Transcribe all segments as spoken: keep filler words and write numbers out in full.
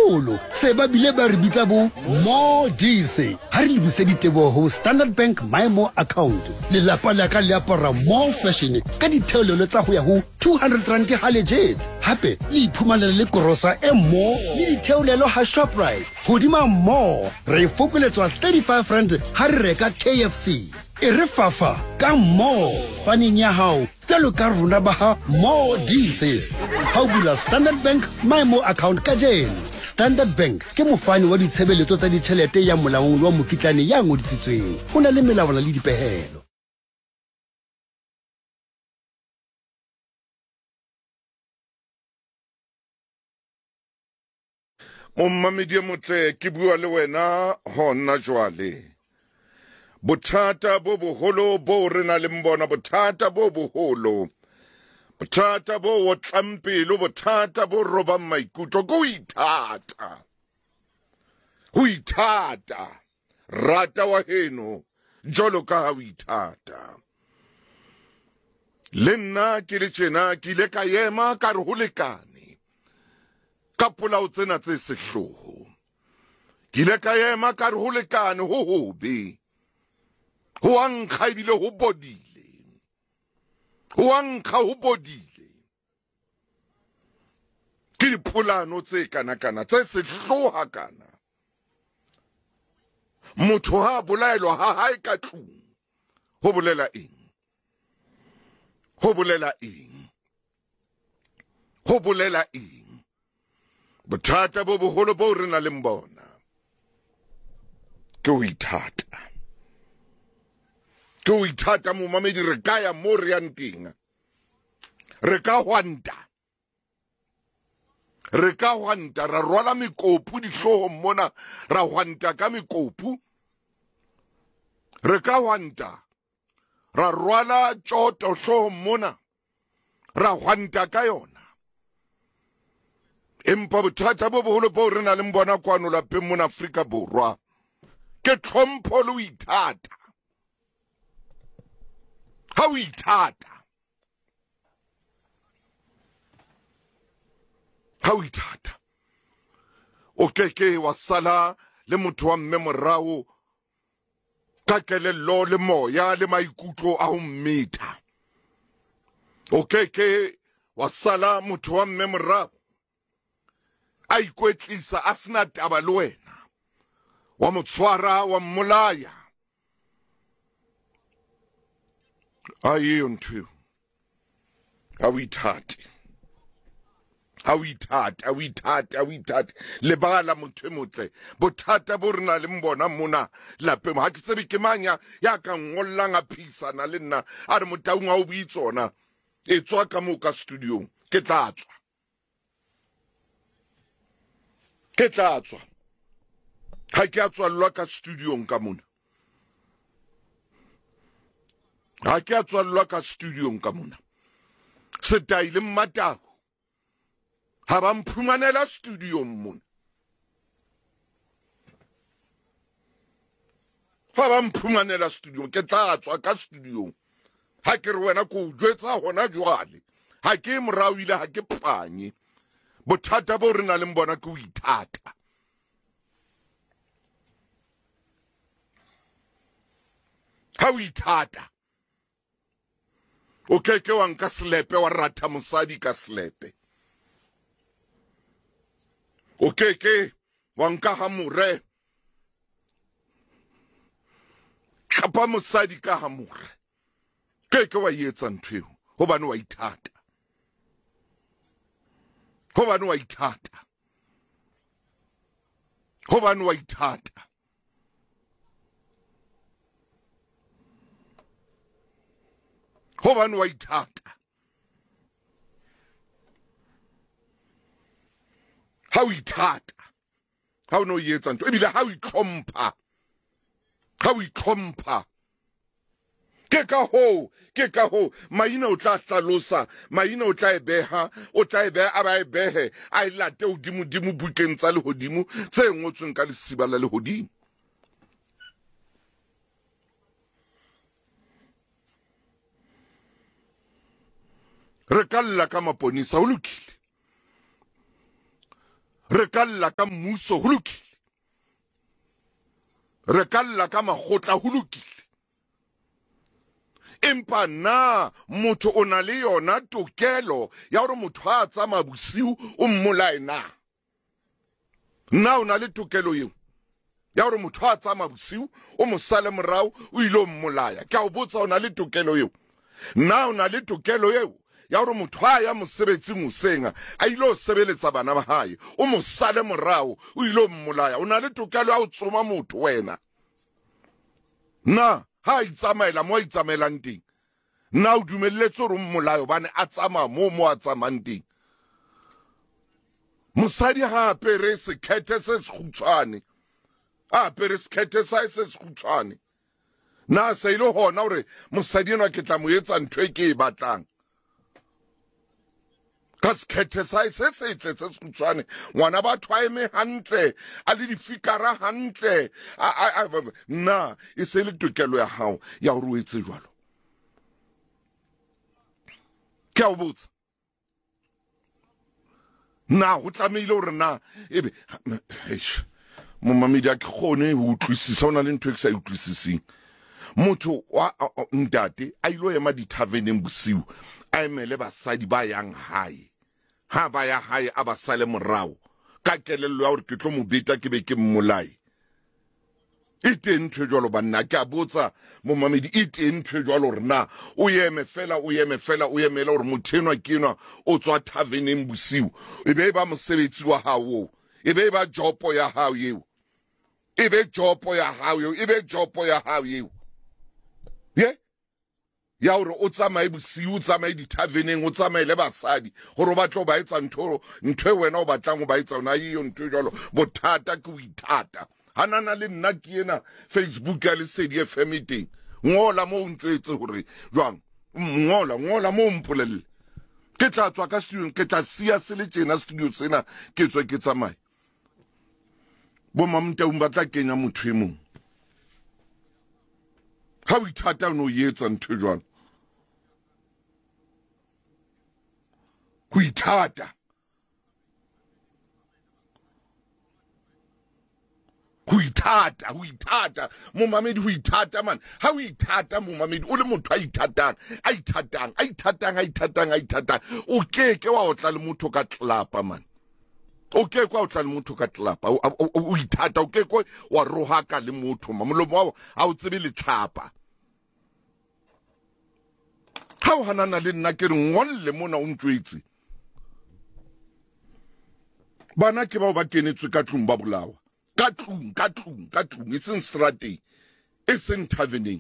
haholo se ba bile ba re bitsa bo Modise. Ha re lebise diteboho ho Standard Bank My More account. Lelapa la ka le apara more fashion ka ditheolelo tsa ho ya ho two hundred rand ha legit. Hape le iphumanela le korosa e mo le ditheolelo ha Shoprite. Hodima more re fokoletswa thirty-five rand ha re reka K F C. E re fafa ka more faneng ya hao telo ka rona ba ha Modise. Ha o bula Standard Bank My More account ka jeno. Standard Bank ke mofani wa ditshebeletso tsa ditjhelete ya molaong wa mokitlane ya ngodisitsweng. Ho na le melawana le dipehelo. Mommamedi motle ke bua le wena hona jwale. Bothata bo boholo bo re na le mbona bothata bo boholo. Bothata bo o tlampelo bothata bo roba maikutlo go ithata. Ho ithata. Rata wa heno jolo ka ha o ithata. Le nna ke le tjena ke ile ka ema ka re ho lekane. Ka polao tsena tse sehloho. Ke ile ka ema ka re ho lekane ho hobe. Ho ankga ebile ho bodile. Ho ankga ho bodile. Ke dipolano tse kana-kana tse sehloha kana. Motho ha bolaelwa ha hae ka tlung. Ho bolela eng? Ho bolela eng? Ho bolela eng? Bothata bo boholo bo re na le mbona. Ke ho ithata. Ke ho ithata momamedi re ka ya mo re yang teng. Re ka hwanta. Re ka hwanta ra rwala mekopu dihlohong mona ra hwanta ka mekopu. Re ka hwanta. Ra rwala tjoto hlohong mona ra hwanta ka yona. Empa bothata bo boholo bo re na le mbona kwano lapeng mona Afrika Borwa. Ke tlhompho le ho ithata. Ha o ithata. Ha o ithata. O keke wa sala le motho wa mme morao ka kelello le moya le maikutlo a ho mmetha. O keke wa sala motho wa mme morao a ikwetlisa a sena taba le wena. Wa motshwara wa mmolaya. Aye ntho. Ha o ithate. Ha o ithate, ha o ithate, ha o ithate. Lebala motho e motle. Bothata bo re na le mbona mona lapeng. Ha ke tsebe ke mang ya ya ka ngollang a phisana le nna a re motaung a o buitsona. E tswa ka mo ka studiong. Ke tla tswa. Ke tla tswa. Ha ke a tswallwa ka studiong ka mona. Ha ke a tswallwa ka studiong ka mona. Setaile mmataho. Ha ba mphumanela studiong mona. Ha ba mphumanela studiong. Ke tla tswa ka studiong. Ha ke re wena ko jwetsa hona jwale. Ha ke morao ile ha ke phanye. Bothata bo re na le mbona ke ho ithata. Ha o ithata. O keke wa nka slepe wa ratha mosadi ka slepe. O keke wa nka hamure. Kapa mosadi ka hamure. Keke wa yetsa ntho eo. Hobane wa ithata. Hobane wa ithata. Hobane wa ithata. Hobane wa ithata. Ha o ithata. Ha o no yetsa ntho. Ebile ha o itlhompha. Ha o itlhompha. Ke ka ho, ke ka ho, maina o tla hlalosa, maina o tla e beha, o tla e beha, a ba e behe, a e late hodimo dimo bukeng tsa lehodimo, tse ngotsweng ka lesiba la lehodimo. Re ka lla ka maponisa ho lokile. re ka lla ka mmuso ho lokile, re ka lla ka makgotla ho lokile, empa na motho o na le yona tokelo ya hore motho a tsamaya bosiu o mmolae na? Na o na le tokelo eo ya hore motho a tsamaya bosiu o mo sale morao o ile o mmolaya? Ke a o botsa, o na le tokelo eo? Na o na le tokelo eo ya hore motho a ya mosebetsing hoseng a ile o sebeletsa bana ba hae o mo sale morao o ile o mmolaya? O na le tokelo ya ho tsoma motho wena? Na ha itsamaela mo itsamaelang teng, na o dumelletse hore mmolayo bane a tsamaya mo mo a tsamayang teng? Mosadi ha apere sekhethe se sekgutshwane, a apere sekhethe sa se sekgutshwane, na se ile hona hore mosadi ena ke tla mo etsa ntho e ke e batlang ka sekhethe sa se setle se sekgutshwane? Ngwana batho a eme hantle, a le difikara hantle, na e se le tokelo ya hao ya hore o etse jwalo? Ke a o botsa, na ho tlamehile hore na ebe momamedi a ke kgone ho utlwisisa, ona le ntho e ke sa utlwisising. Motho wa ntate a ilo ema dithaveneng bosiu a emele basadi ba yang hae, ha ba ya hae a ba sale morao ka kelello ya hore ke tlo mo beta ke be ke mmolaye. E teng ntho e jwalo banna? Ke a botsa momamedi, e teng ntho e jwalo hore na o eme fela o eme fela o emela hore motho enwa ke enwa o tswa thaveneng bosiu, e be e ba mosebetsi wa hao, e be e ba jopo ya hao eo, e be jopo ya hao eo, e be jopo ya hao eo, ye ya hore o tsamaye bosiu, o tsamaye dithaveneng, o tsamaye le basadi hore o batla o ba etsa ntho ntho e wena o batlang o ba etsa ona. Iyo ntho e jwalo bothata ke o ithata. Hanana le nna ke ena Facebook ya Lesedi F M teng, ngola mo o ntjwetse hore jwang, ngola ngola mo o mpolelle, ke tla tswa ka studio, ke tla sia se le tjena studio sena ke tswe ke tsamaye. Bo mamtaung ba tla kenya motho e mong, ha o ithata o no yetsa ntho e jwang? Ho ithata, ho ithata, ho ithata momamedi, ho ithata man. Ha o ithata momamedi, o le motho a ithatang a ithatang a ithatang a ithatang a ithatang, o keke wa otla le motho ka tlelapa man, o keke wa otla le motho ka tlelapa, o ithata, o keke wa rohaka le motho ma molomo wa a o tsebe le tlhapa. Ha o hanana le nna ke re ngolle mona o ntjwetse, bana ke bao ba kenetswe ka tlung ba bolawa, ka tlung ka tlung ka tlung, e seng strateng, e seng thaveneng.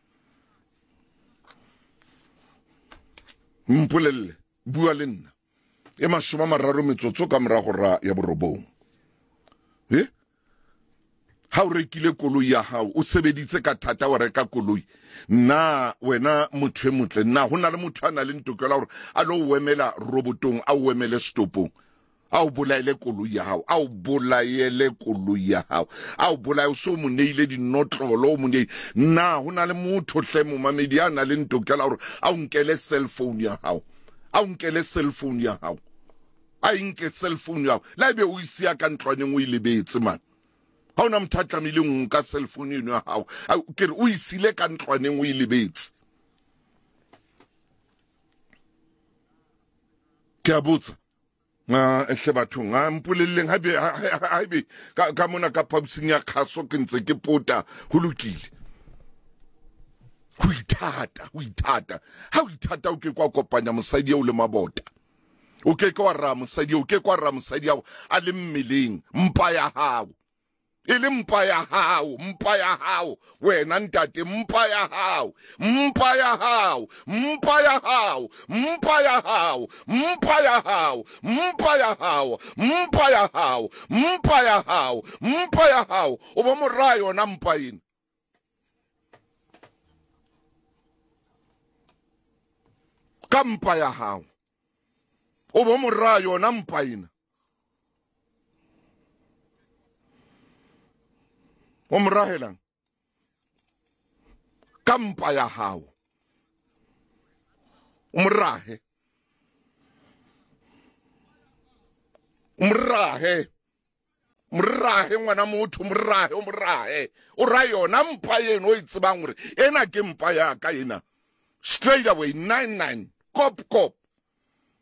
Mpolelle, bua le nna e mashome a mararo metsotso ka morago ra ya borobong. Eh ha o rekile koloi ya hao, o sebeditse ka thata wa reka koloi, na wena motho e motle, na hona le motho a na le ntokela hore a lo o emela robotong, a o emele stopong, a o bolaele koloi ya hao, a o bolaele koloi ya hao, a o bolae o so mo neile dinotlolo o mo neile? Na hona le motho hle momamedi a na le ntokela hore a o nkele cell phone ya hao, a o nkele cell phone ya hao, a nke cell phone ya hao, la ebe o isia ka ntlwaneng o ilebetse man. Ha ona motho a tlamehile nka cell phone eno ya hao, ke re o isile ka ntlwaneng o ilebetse. Ke a botsa na ehle bathong a mpolelleng ha be ha be ka mona ka phabusing ya khaso ke ntse ke pota ho lokile. Ho ithata, ho ithata, ha o ithata o ke kwa kopanya mosadi o le mabota, o ke kwa ra mosadi o ke kwa ra mosadi ao a le mmeleng, mpa ya hao e le mpa ya hao, mpa ya hao wena ntate, mpa ya hao, mpa ya hao, mpa ya hao, mpa ya hao, mpa ya hao, mpa ya hao, mpa ya hao, mpa ya hao, mpa ya hao, o bo morayo na mpa ina. Ka mpa ya hao o bo morayo na mpa ina. O mrahelang ka mpa ya hao, umrahe umrahe morrahe ngwana motho morrahe o morrahe o ra yona mpa eno o itsebang gore ena ke mpa ya ka ena straight away nine nine cop cop